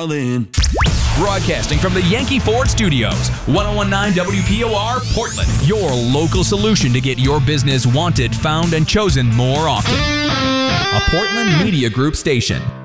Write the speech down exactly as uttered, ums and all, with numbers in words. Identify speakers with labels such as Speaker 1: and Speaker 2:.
Speaker 1: darling.
Speaker 2: Broadcasting from the Yankee Ford Studios, ten nineteen W P O R, Portland. Your local solution to get your business wanted, found, and chosen more often. A Portland Media Group station.